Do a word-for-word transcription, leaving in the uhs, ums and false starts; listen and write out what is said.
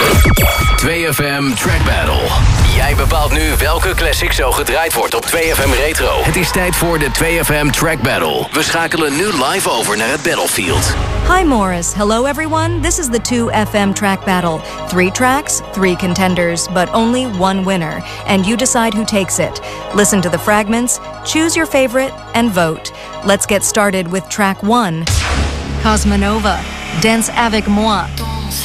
twee F M Track Battle. Jij bepaalt nu welke classic zo gedraaid wordt op twee F M Retro. Het is tijd voor de twee F M Track Battle. We schakelen nu live over naar het Battlefield. Hi Morris, hello everyone. This is the two F M Track Battle. Three tracks, three contenders, but only one winner. And you decide who takes it. Listen to the fragments, choose your favorite, and vote. Let's get started with track one. Cosmonova, Dance Avec Moi.